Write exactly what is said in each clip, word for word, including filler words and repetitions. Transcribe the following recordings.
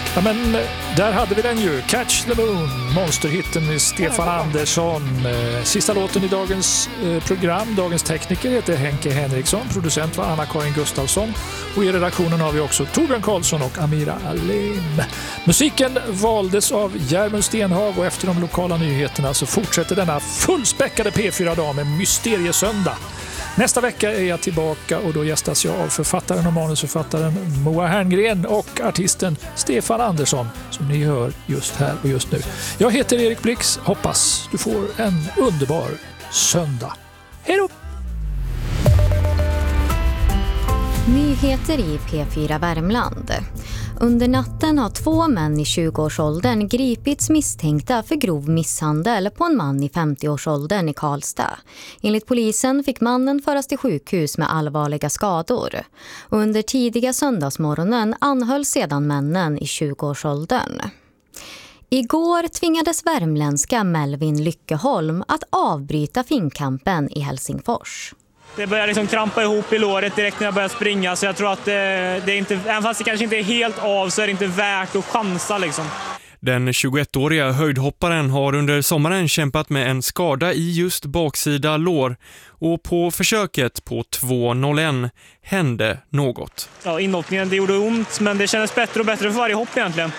Ja, men där hade vi den ju. Catch the Moon, monsterhitten med Stefan Andersson. Sista låten i dagens program. Dagens tekniker heter Henke Henriksson. Producent var Anna-Karin Gustafsson. Och i redaktionen har vi också Torbjörn Karlsson och Amira Alén. Musiken valdes av Järmund Stenhag och efter de lokala nyheterna så fortsätter denna fullspäckade P fyra-dag med Mysteriesöndag. Nästa vecka är jag tillbaka och då gästas jag av författaren och manusförfattaren Moa Herngren och artisten Stefan Andersson som ni hör just här och just nu. Jag heter Erik Blix, hoppas du får en underbar söndag. Hej då! Nyheter i P fyra Värmland. Under natten har två män i tjugoårsåldern gripits misstänkta för grov misshandel på en man i femtioårsåldern i Karlstad. Enligt polisen fick mannen föras till sjukhus med allvarliga skador. Under tidiga söndagsmorgonen anhöll sedan männen i tjugoårsåldern. Igår tvingades värmländska Melvin Lyckeholm att avbryta finkampen i Helsingfors. Det börjar liksom krampa ihop i låret direkt när jag börjar springa, så jag tror att det, det är inte, även fast det kanske inte är helt av, så är det inte värt att chansa liksom. Den tjugoettåriga höjdhopparen har under sommaren kämpat med en skada i just baksida lår och på försöket på två noll ett hände något. Ja, inhoppningen, det gjorde ont, men det kändes bättre och bättre för varje hopp egentligen.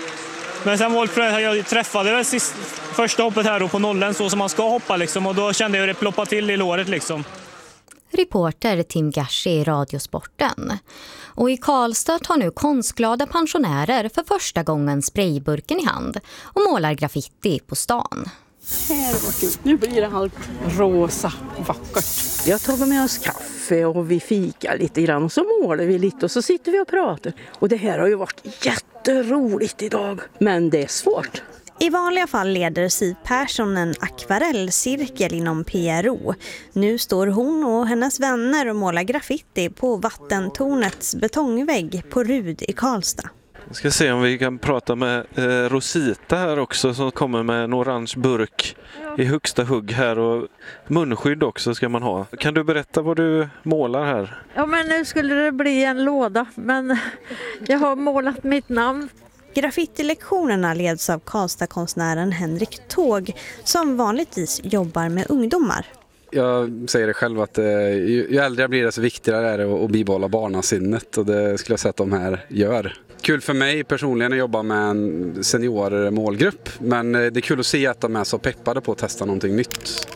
Men sen var det, jag träffade det sist, första hoppet här då på nollen så som man ska hoppa liksom, och då kände jag det ploppa till i låret liksom. Reporter Tim Gashi i Radiosporten. Och i Karlstad tar nu konstglada pensionärer för första gången sprayburken i hand och målar graffiti på stan. Här var kul. Nu blir det allt rosa vackert. Jag har tagit med oss kaffe och vi fikar lite grann och så målar vi lite och så sitter vi och pratar. Och det här har ju varit jätteroligt idag, men det är svårt. I vanliga fall leder Siv Persson en akvarellcirkel inom P R O. Nu står hon och hennes vänner och målar graffiti på vattentornets betongvägg på Rud i Karlstad. Vi ska se om vi kan prata med eh, Rosita här också som kommer med en orange burk i högsta hugg här och munskydd också ska man ha. Kan du berätta vad du målar här? Ja, men nu skulle det bli en låda, men jag har målat mitt namn. Graffitilektionerna leds av Karlstad-konstnären Henrik Tåg som vanligtvis jobbar med ungdomar. Jag säger det själv att eh, ju, ju äldre jag blir desto viktigare är det att, att bibehålla barnasinnet och det skulle jag säga att de här gör. Kul för mig personligen att jobba med en senior målgrupp, men det är kul att se att de är så peppade på att testa någonting nytt.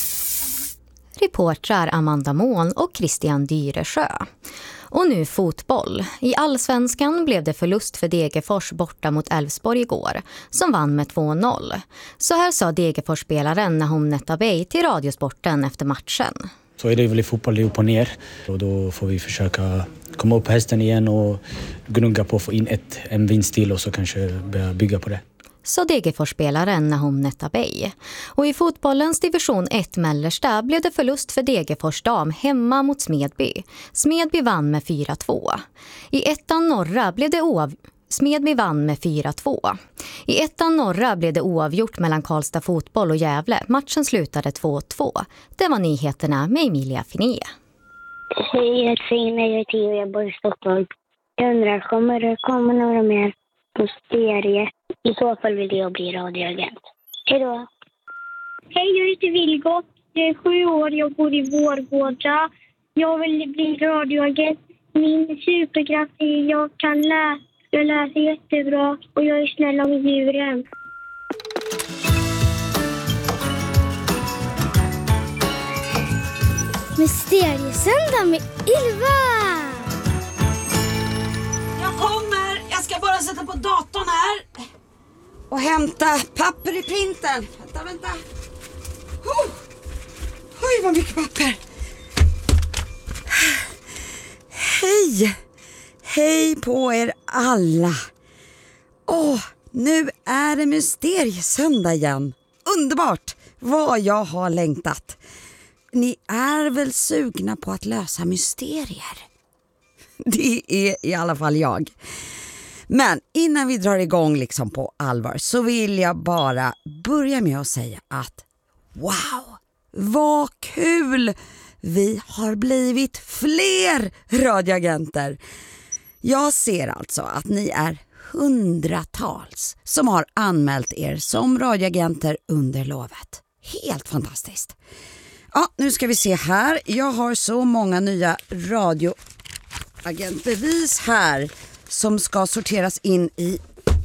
Reportrar Amanda Mån och Christian Dyresjö. Och nu fotboll. I Allsvenskan blev det förlust för Degerfors borta mot Elfsborg igår, som vann med två noll. Så här sa Degerfors-spelaren Nahom Netabay till Radiosporten efter matchen. Så är det väl i fotboll, det är upp och ner. Och då får vi försöka komma upp på hästen igen och gnugga på att få in ett, en vinst till och så kanske börja bygga på det. Så Degerfors-spelaren Nahom Netabay. Och i fotbollens division ett Mellersta blev det förlust för Degerfors dam hemma mot Smedby. Smedby vann med fyra två. I ettan norra blev det oav... Smedby vann med fyra två. I ettan norra blev det oavgjort mellan Karlstad fotboll och Gävle. Matchen slutade två två. Det var nyheterna med Emilia Finé. Hej, jag heter Fina, jag är tio och jag bor i Stockholm. Jag undrar, kommer det komma några mer på serie? I så fall vill jag bli radioagent. Hej då. Hej, jag heter Vilgot. Jag är sju år, jag bor i Vårgårda. Jag vill bli radioagent. Min superkraft är jag kan läsa. Jag läser jättebra och jag är snäll om djuren. Mysteriesöndag med Ylva! Jag kommer! Jag ska bara sätta på datorn här. Och hämta papper i printen. Vänta, vänta. Oh. Oj, vad mycket papper. Hej! Hej på er alla. Åh, nu är det mysteriesöndag igen. Underbart! Vad jag har längtat. Ni är väl sugna på att lösa mysterier? Det är i alla fall jag. Men innan vi drar igång liksom på allvar så vill jag bara börja med att säga att wow, vad kul! Vi har blivit fler radioagenter. Jag ser alltså att ni är hundratals som har anmält er som radioagenter under lovet. Helt fantastiskt. Ja, nu ska vi se här. Jag har så många nya radioagentbevis här som ska sorteras in i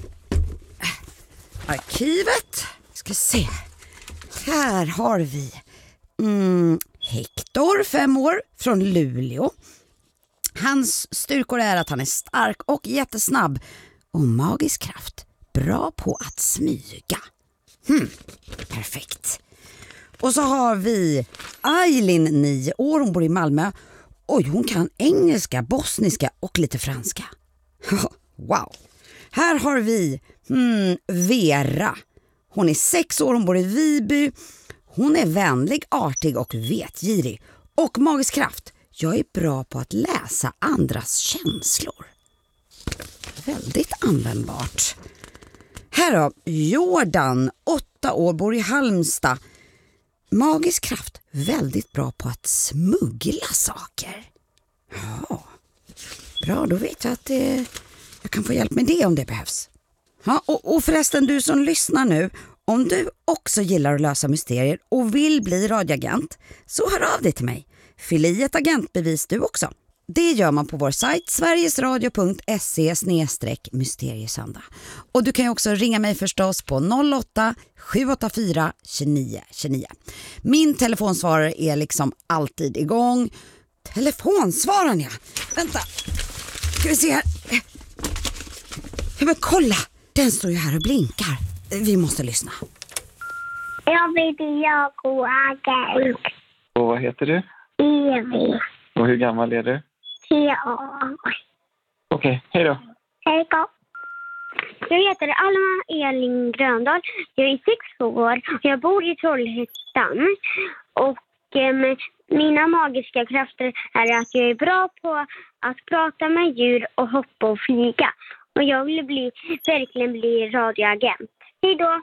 arkivet. Ska se. Här har vi mm, Hector, fem år, från Luleå. Hans styrkor är att han är stark och jättesnabb och magisk kraft. Bra på att smyga. Hmm, perfekt. Och så har vi Eileen, nio år, hon bor i Malmö. Oj, hon kan engelska, bosniska och lite franska. Wow. Här har vi hmm, Vera. Hon är sex år, hon bor i Viby. Hon är vänlig, artig och vetgirig. Och magisk kraft. Jag är bra på att läsa andras känslor. Väldigt användbart. Här har Jordan, åtta år, bor i Halmstad. Magisk kraft, väldigt bra på att smuggla saker. Ja, bra, då vet jag att det, jag kan få hjälp med det om det behövs. Ja, och, och förresten, du som lyssnar nu, om du också gillar att lösa mysterier och vill bli radioagent, så hör av dig till mig. Fyll i ett agentbevis du också. Det gör man på vår sajt sverigesradio punkt se slash mysteriesöndag. Och du kan ju också ringa mig förstås på noll åtta sju åtta fyra tjugonio tjugonio. Min telefonsvarare är liksom alltid igång. Telefonsvararen, ja. Vänta. Ska vi se här. Ja, men kolla. Den står ju här och blinkar. Vi måste lyssna. Jag heter Jakob Agent. Och vad heter du? Evi. Och hur gammal är du? Tre år. Okej, okay, hej då. Hej då. Jag heter Alma Elin Gröndal. Jag är sex år och jag bor i Trollhättan. Och eh, mina magiska krafter är att jag är bra på att prata med djur och hoppa och flyga. Och jag vill bli, verkligen bli radioagent. Hej då.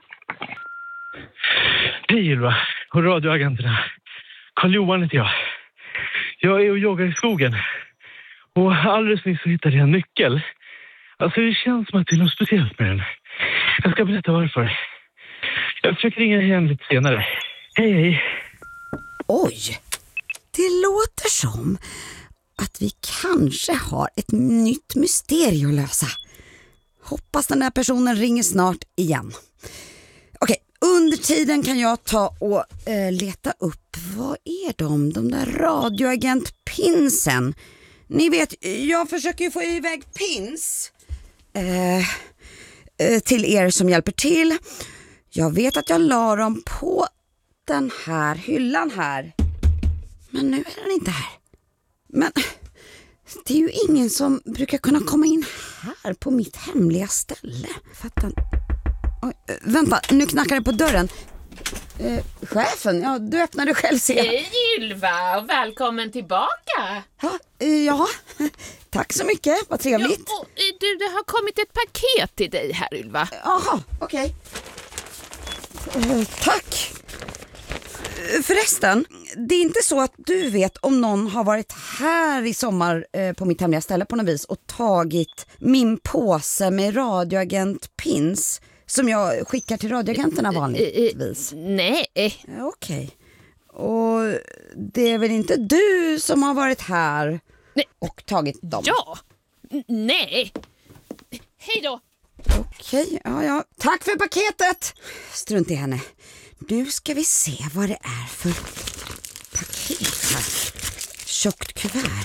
Hej Ylva och radioagenterna. Karl-Johan heter jag. Jag är och joggar i skogen. Och alldeles nyss så hittade jag en nyckel. Alltså det känns som att det är något speciellt med den. Jag ska berätta varför. Jag försöker ringa igen lite senare. Hej hej. Oj, det låter som att vi kanske har ett nytt mysterium att lösa. Hoppas den här personen ringer snart igen. Okej, under tiden kan jag ta och äh, leta upp, vad är de, de där radioagentpinsen? Ni vet, jag försöker ju få iväg pins äh, äh, till er som hjälper till. Jag vet att jag la dem på den här hyllan här. Men nu är den inte här. Men det är ju ingen som brukar kunna komma in här på mitt hemliga ställe. Fattar. Oj, vänta, nu knackar det på dörren. Eh, chefen, ja, du öppnade själv. Hej Ylva och välkommen tillbaka. Ja, eh, ja. Tack så mycket, vad trevligt. Ja, och, du, det har kommit ett paket till dig här Ylva. Jaha, okej. Okay. Eh, tack. Förresten, det är inte så att du vet om någon har varit här i sommar eh, på mitt hemliga ställe på något vis och tagit min påse med radioagentpins som jag skickar till radioagenterna vanligtvis? Nej. Okej. Okay. Och det är väl inte du som har varit här nej. Och tagit dem? Ja, nej. Hej då. Okej, okay, ja, ja. Tack för paketet. Strunt i henne. Nu ska vi se vad det är för paket här. Tjockt kuvert.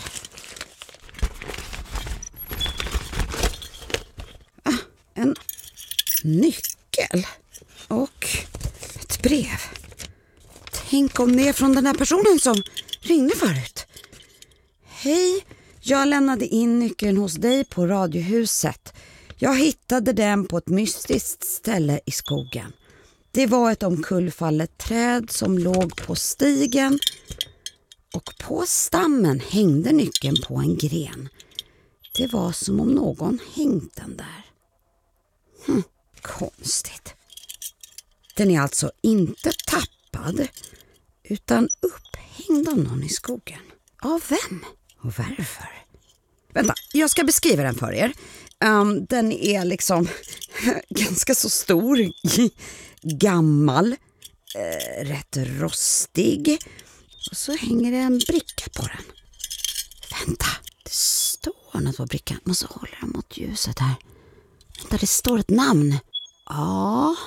Ah, en nyckel. Och ett brev. Tänk om det är från den här personen som ringde förut. Hej, jag lämnade in nyckeln hos dig på radiohuset. Jag hittade den på ett mystiskt ställe i skogen. Det var ett omkullfallet träd som låg på stigen och på stammen hängde nyckeln på en gren. Det var som om någon hängt den där. Hm, konstigt. Den är alltså inte tappad utan upphängd av någon i skogen. Av vem och varför? Vänta, jag ska beskriva den för er. Um, den är liksom ganska så stor, gammal, uh, rätt rostig. Och så hänger det en bricka på den. Vänta, det står något på brickan. Måste hålla den mot ljuset här. Vänta, det står ett namn. Ja,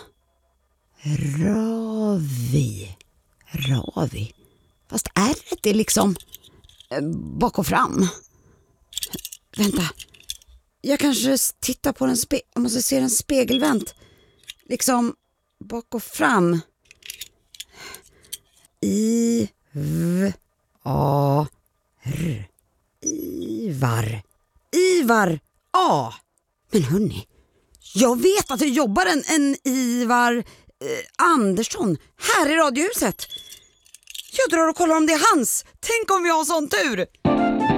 Ravi. Ravi. Fast ärret är liksom eh, bak och fram. Vänta. Jag kanske tittar på den spe- jag måste se den spegelvänt. Liksom bak och fram. I V A R. Ivar. Ivar A. Men hörni, jag vet att det jobbar en, en Ivar eh, Andersson här i Radiohuset. Jag drar och kollar om det är hans. Tänk om vi har sån tur.